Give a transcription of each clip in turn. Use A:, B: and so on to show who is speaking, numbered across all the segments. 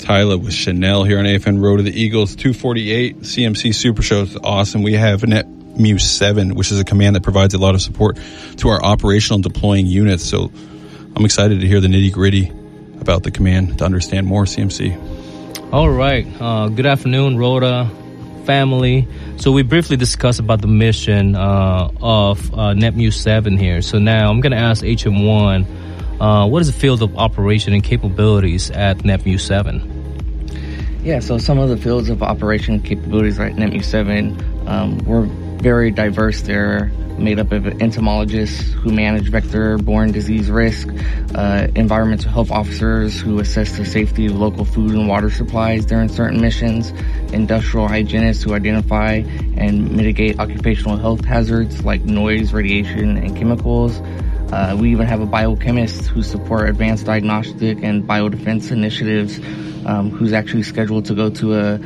A: Tyler with Chanel here on AFN Road to the Eagles. 248 CMC Super Show is awesome. We have NetMU 7, which is a command that provides a lot of support to our operational deploying units. So I'm excited to hear the nitty gritty about the command to understand more, CMC.
B: All right. Good afternoon, Rhoda family. So we briefly discussed about the mission of NetMU 7 here. So now I'm going to ask HM1, what is the field of operation and capabilities at NetMU 7?
C: Yeah, so some of the fields of operation capabilities at NetMU 7, we're very diverse. They're made up of entomologists who manage vector-borne disease risk, environmental health officers who assess the safety of local food and water supplies during certain missions, industrial hygienists who identify and mitigate occupational health hazards like noise, radiation, and chemicals. We even have a biochemist who support advanced diagnostic and biodefense initiatives, who's actually scheduled to go to a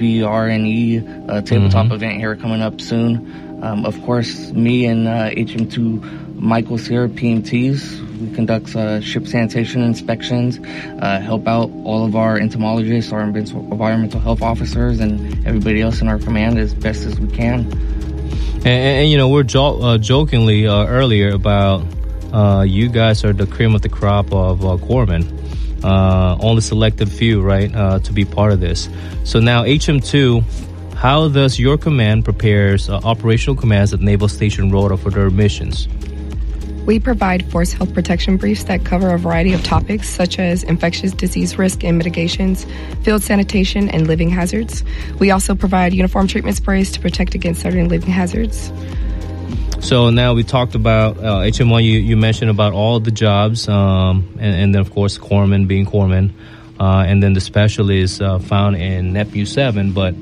C: CBRNE tabletop event here coming up soon. Of course, me and HM2 Michael's here, PMTs. We conduct ship sanitation inspections, help out all of our entomologists, our environmental health officers, and everybody else in our command as best as we can.
B: And you know, we're jokingly earlier about you guys are the cream of the crop of corpsmen. Only selected few, right, to be part of this. So now HM2, how does your command prepares operational commands at Naval Station Rota for their missions?
D: We provide force health protection briefs that cover a variety of topics such as infectious disease risk and mitigations, field sanitation, and living hazards. We also provide uniform treatment sprays to protect against certain living hazards.
B: So now we talked about HM1, you mentioned about all the jobs, and then of course corpsman being corpsman, and then the specialist found in NetMU 7, but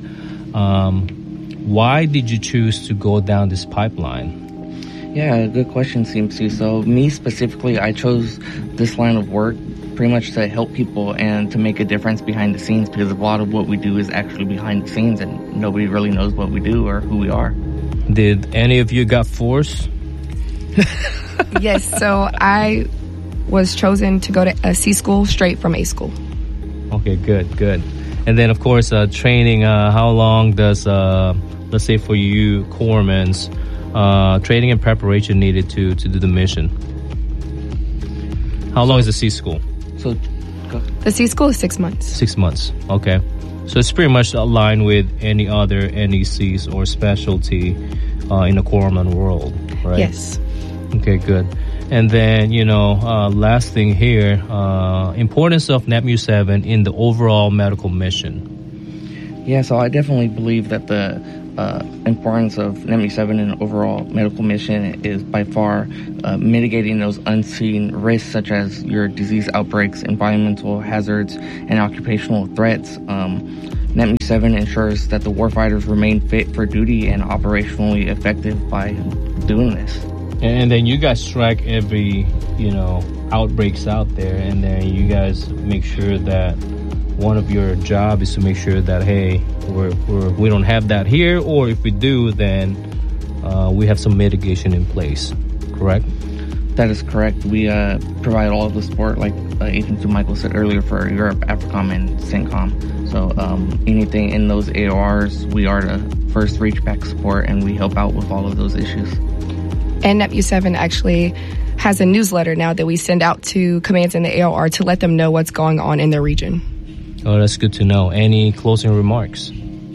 B: why did you choose to go down this pipeline?
C: Yeah, good question, CMC. So me specifically, I chose this line of work pretty much to help people and to make a difference behind the scenes, because a lot of what we do is actually behind the scenes and nobody really knows what we do or who we are.
B: Did any of you got force?
D: Yes, so I was chosen to go to a C school straight from A school.
B: Okay, good. And then, of course, training, how long does, let's say for you, corpsmen, training and preparation needed to do the mission? How long is the C school?
C: So,
D: the C school is 6 months.
B: 6 months, okay. So it's pretty much aligned with any other NECs or specialty in the corpsman world, right?
D: Yes.
B: Okay, good. And then, you know, last thing here, importance of NetMU 7 in the overall medical mission.
C: Yeah, so I definitely believe that the importance of NetMU 7 in the overall medical mission is by far mitigating those unseen risks such as your disease outbreaks, environmental hazards, and occupational threats. NetMU 7 ensures that the warfighters remain fit for duty and operationally effective by doing this.
B: And then you guys track every, you know, outbreaks out there, and then you guys make sure that one of your job is to make sure that, hey, we don't have that here, or if we do, then we have some mitigation in place, correct?
C: That is correct. We provide all of the support, like Agent 2 Michael said earlier, for Europe, AFRICOM, and CENTCOM. So anything in those AORs, we are the first reach back support, and we help out with all of those issues.
D: And NetMU 7 actually has a newsletter now that we send out to commands in the AOR to let them know what's going on in their region.
B: Oh, that's good to know. Any closing remarks?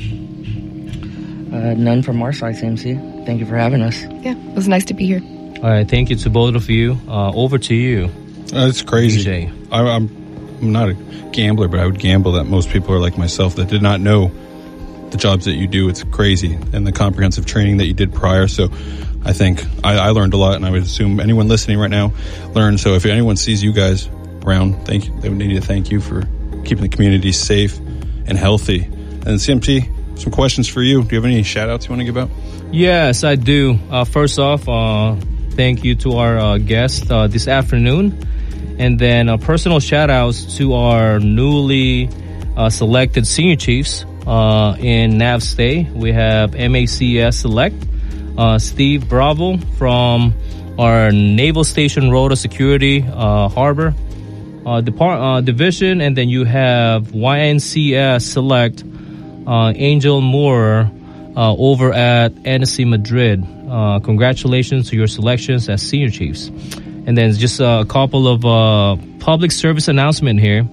C: None from our side, CMC. Thank you for having us.
D: Yeah, it was nice to be here.
B: All right, thank you to both of you. Over to you.
A: It's crazy.
B: DJ.
A: I'm not a gambler, but I would gamble that most people are like myself that did not know the jobs that you do. It's crazy. And the comprehensive training that you did prior. So I think I learned a lot, and I would assume anyone listening right now learned. So if anyone sees you guys around, thank you. They would need to thank you for keeping the community safe and healthy. And CMT, some questions for you. Do you have any shout outs you want to give out?
B: Yes, I do. First off, thank you to our guest this afternoon. And then personal shout outs to our newly selected senior chiefs in NAVSTAY. We have MACS Select, Steve Bravo from our Naval Station Rota Security Harbor. division, and then you have YNCS select Angel Moore over at NSC Madrid. Congratulations to your selections as senior chiefs. And then just a couple of public service announcement here.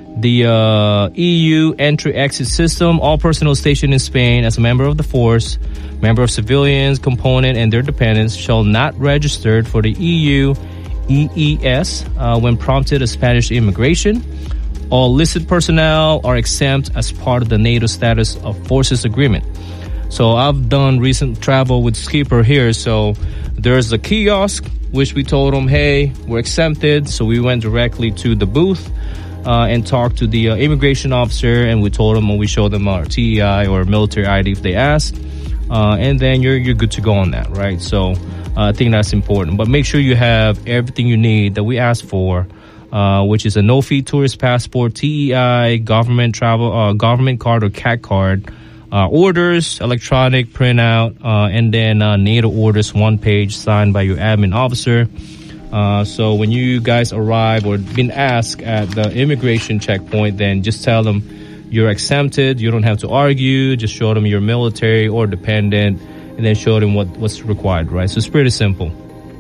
B: The EU entry-exit system, all personnel stationed in Spain as a member of the force, member of civilians, component, and their dependents shall not register for the EU EES when prompted as Spanish immigration. All listed personnel are exempt as part of the NATO status of forces agreement. So I've done recent travel with Skipper here. So there's a kiosk, which we told them, hey, we're exempted. So we went directly to the booth and talked to the immigration officer, and we told them, when we showed them our TEI or military ID if they asked, and then you're good to go on that, right? So I think that's important. But make sure you have everything you need that we asked for, which is a no-fee tourist passport, TEI, government travel, government card or CAT card, orders, electronic printout, and then NATO orders, 1 page signed by your admin officer. So when you guys arrive or been asked at the immigration checkpoint, then just tell them you're exempted. You don't have to argue. Just show them you're military or dependent, and then show them what's required, right? So it's pretty simple.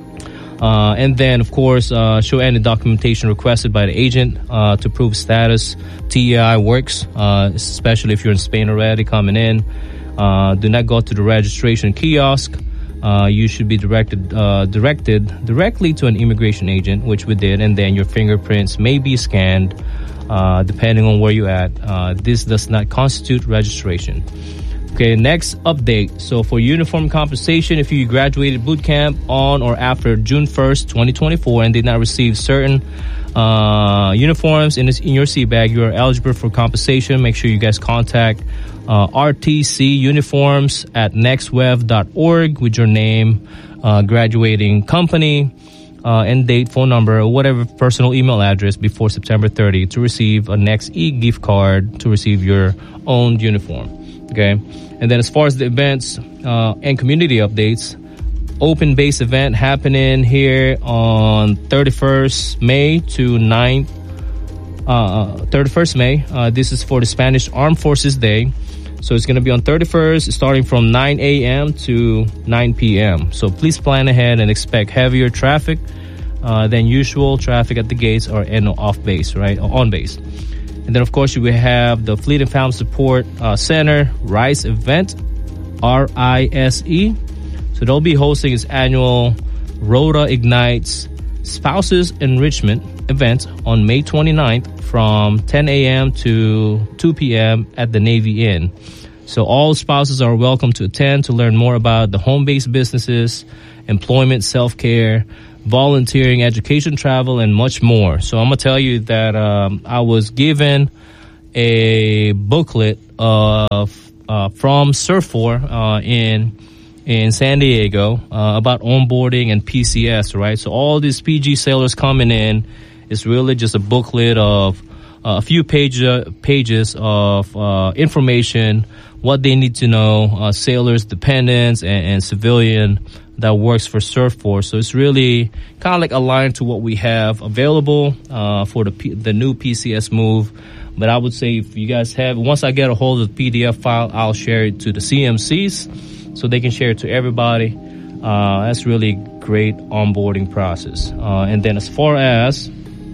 B: And then, of course, show any documentation requested by the agent to prove status. TEI works, especially if you're in Spain already coming in. Do not go to the registration kiosk. You should be directed directly to an immigration agent, which we did, and then your fingerprints may be scanned, depending on where you're at. This does not constitute registration. Okay, next update. So for uniform compensation, if you graduated boot camp on or after June 1st, 2024 and did not receive certain uniforms in your seat bag, you are eligible for compensation. Make sure you guys contact RTC Uniforms at nextwev.org with your name, graduating company, end date, phone number, or whatever personal email address before September 30 to receive a Next gift card to receive your own uniform. Okay, and then as far as the events and community updates, open base event happening here on 31st May to 31st May. This is for the Spanish Armed Forces Day. So it's going to be on 31st, starting from 9 a.m. to 9 p.m. So please plan ahead and expect heavier traffic than usual traffic at the gates or off base, right? Or on base. And then, of course, we have the Fleet and Family Support Center RISE event, RISE. So they'll be hosting its annual Rota Ignites Spouses Enrichment event on May 29th from 10 a.m. to 2 p.m. at the Navy Inn. So all spouses are welcome to attend to learn more about the home-based businesses, employment, self-care, volunteering, education, travel, and much more. So I'm going to tell you that I was given a booklet from Surf4 in San Diego about onboarding and PCS, right? So all these PG sailors coming in is really just a booklet of a few pages of information, what they need to know, sailors, dependents, and civilian that works for Surf4. So it's really kind of like aligned to what we have available for the new PCS move. But I would say if you guys have, once I get a hold of the PDF file, I'll share it to the CMCs so they can share it to everybody. That's really great onboarding process. And then as far as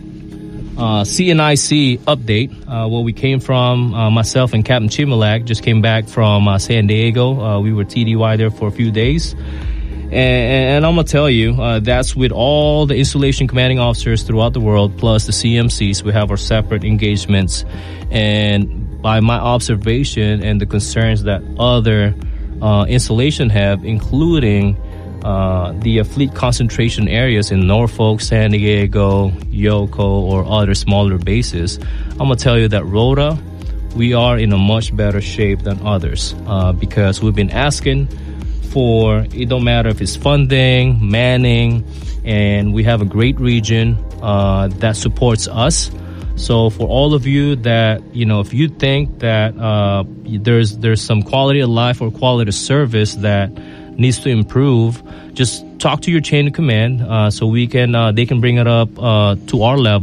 B: CNIC update, where we came from, myself and Captain Chimalak just came back from San Diego. We were TDY there for a few days. And I'm going to tell you, that's with all the installation commanding officers throughout the world, plus the CMCs. We have our separate engagements. And by my observation and the concerns that other installation have, including the fleet concentration areas in Norfolk, San Diego, Yoko, or other smaller bases, I'm going to tell you that Rota, we are in a much better shape than others because we've been asking for, it don't matter if it's funding, manning, and we have a great region that supports us. So for all of you that, if you think that there's some quality of life or quality of service that needs to improve, just talk to your chain of command so they can bring it up to our level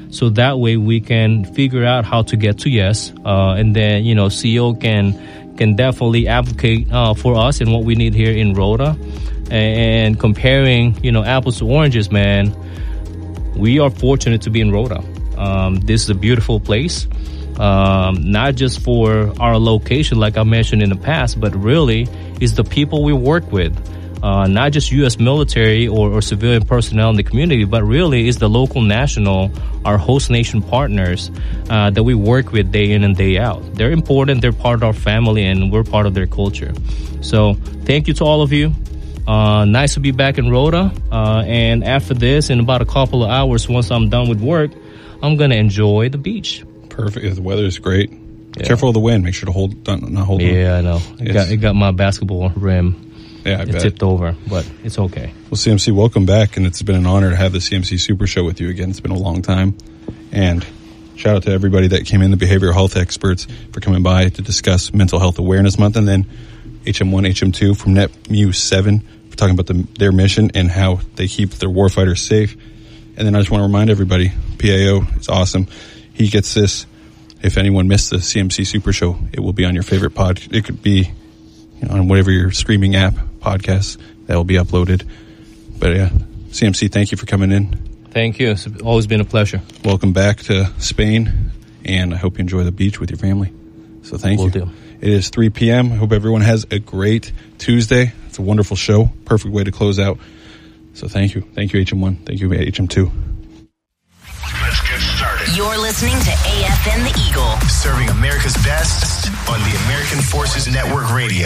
B: So that way we can figure out how to get to yes. And then, CEO can definitely advocate for us and what we need here in Rhoda. And comparing, apples to oranges, man, we are fortunate to be in Rhoda. This is a beautiful place, not just for our location, like I mentioned in the past, but really is the people we work with. Not just U.S. military or civilian personnel in the community, but really is the local, national, our host nation partners that we work with day in and day out. They're important. They're part of our family, and we're part of their culture. So thank you to all of you. Nice to be back in Rhoda. And after this, in about a couple of hours, once I'm done with work, I'm going to enjoy the beach.
A: Perfect. The weather is great. Yeah. Careful of the wind. Make sure to not hold on.
B: Yeah, I know. It got my basketball rim.
A: Yeah,
B: it tipped over, but it's okay.
A: Well, CMC, welcome back, and it's been an honor to have the CMC Super Show with you again. It's been a long time, and shout out to everybody that came in, the behavioral health experts, for coming by to discuss Mental Health Awareness Month, and then HM1, HM2 from NetMU 7 for talking about their mission and how they keep their warfighters safe. And then I just want to remind everybody, PAO is awesome. He gets this. If anyone missed the CMC Super Show, it will be on your favorite pod. It could be on whatever your streaming app, podcast, that will be uploaded. But yeah, CMC, thank you for coming in.
B: Thank you. It's always been a pleasure.
A: Welcome back to Spain, and I hope you enjoy the beach with your family. So thank you.
B: Will do.
A: It is 3 p.m. I hope everyone has a great Tuesday. It's a wonderful show. Perfect way to close out. So thank you. Thank you, HM1. Thank you, HM2.
E: Let's get started.
F: You're listening to AFN the Eagle.
E: Serving America's best on the American Forces Network Radio.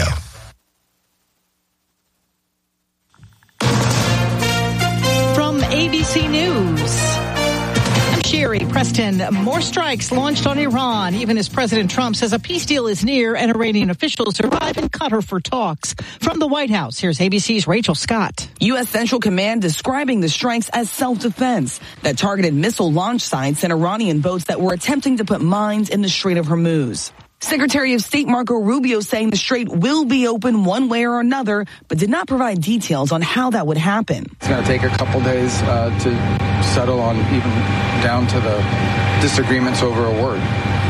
G: From ABC News, I'm Sherry Preston. More strikes launched on Iran, even as President Trump says a peace deal is near and Iranian officials arrive in Qatar for talks. From the White House, here's ABC's Rachel Scott.
H: U.S. Central Command describing the strikes as self-defense that targeted missile launch sites and Iranian boats that were attempting to put mines in the Strait of Hormuz. Secretary of State Marco Rubio saying the strait will be open one way or another, but did not provide details on how that would happen.
I: It's going to take a couple days to settle on, even down to the disagreements over a word,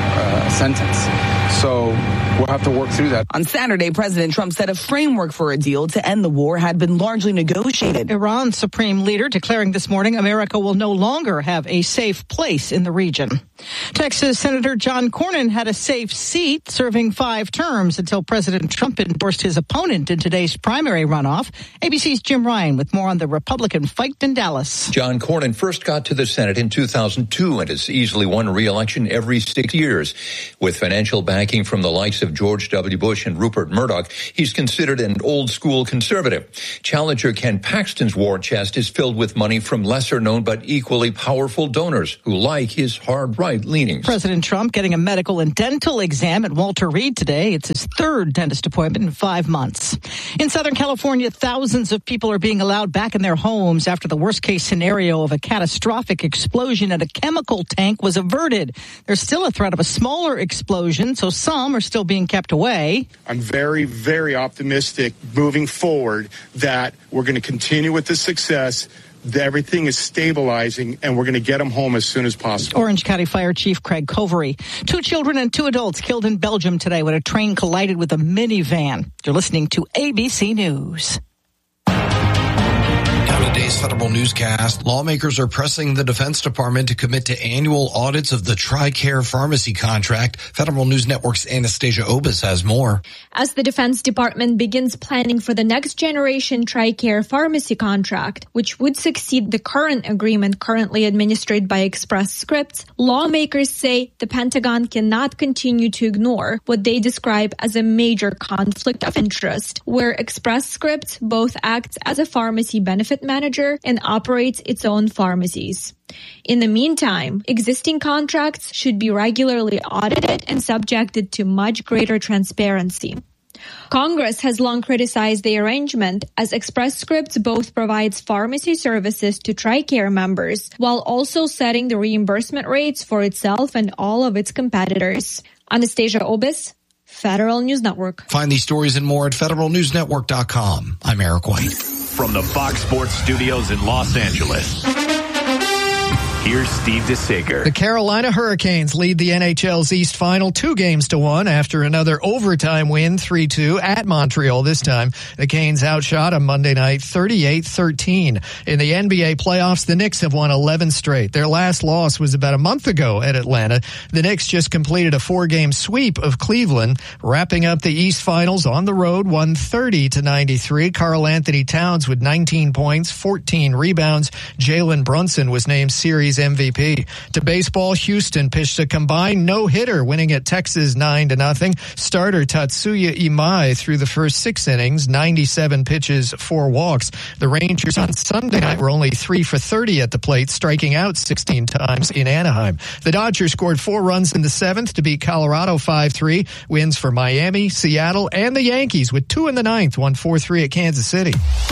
I: a sentence. So we'll have to work through that.
H: On Saturday, President Trump said a framework for a deal to end the war had been largely negotiated.
G: Iran's supreme leader declaring this morning America will no longer have a safe place in the region. Texas Senator John Cornyn had a safe seat, serving 5 terms until President Trump endorsed his opponent in today's primary runoff. ABC's Jim Ryan with more on the Republican fight in Dallas.
J: John Cornyn first got to the Senate in 2002 and has easily won re-election every 6 years. With financial backing from the likes of George W. Bush and Rupert Murdoch, he's considered an old-school conservative. Challenger Ken Paxton's war chest is filled with money from lesser-known but equally powerful donors who like his hard-right leanings.
G: President Trump getting a medical and dental exam at Walter Reed today. It's his 3rd dentist appointment in 5 months. In Southern California, thousands of people are being allowed back in their homes after the worst-case scenario of a catastrophic explosion at a chemical tank was averted. There's still a threat of a smaller explosion, so some are still being kept away.
K: I'm very, very optimistic moving forward that we're going to continue with this success. Everything is stabilizing, and we're going to get them home as soon as possible.
G: Orange County Fire Chief Craig Covery. 2 children and 2 adults killed in Belgium today when a train collided with a minivan. You're listening to ABC News.
L: Today's Federal Newscast, lawmakers are pressing the Defense Department to commit to annual audits of the TRICARE pharmacy contract. Federal News Network's Anastasia Obis has more.
M: As the Defense Department begins planning for the next generation TRICARE pharmacy contract, which would succeed the current agreement currently administered by Express Scripts, lawmakers say the Pentagon cannot continue to ignore what they describe as a major conflict of interest, where Express Scripts both acts as a pharmacy benefit manager and operates its own pharmacies. In the meantime, existing contracts should be regularly audited and subjected to much greater transparency. Congress has long criticized the arrangement, as Express Scripts both provides pharmacy services to TRICARE members while also setting the reimbursement rates for itself and all of its competitors. Anastasia Obis, Federal News Network.
L: Find these stories and more at federalnewsnetwork.com. I'm Eric White.
E: From the Fox Sports Studios in Los Angeles, Here's Steve DeSager.
N: The Carolina Hurricanes lead the NHL's East Final 2-1 after another overtime win 3-2 at Montreal this time. The Canes outshot on Monday night 38-13. In the NBA playoffs, the Knicks have won 11 straight. Their last loss was about a month ago at Atlanta. The Knicks just completed a 4-game sweep of Cleveland, wrapping up the East Finals on the road 130-93. Karl Anthony Towns with 19 points, 14 rebounds. Jalen Brunson was named series MVP. To baseball, Houston pitched a combined no-hitter, winning at Texas 9-0. Starter Tatsuya Imai threw the first 6 innings, 97 pitches, 4 walks. The Rangers on Sunday night were only 3 for 30 at the plate, striking out 16 times in Anaheim. The Dodgers scored 4 runs in the 7th to beat Colorado 5-3. Wins for Miami, Seattle, and the Yankees with 2 in the 9th, won 4-3 at Kansas City.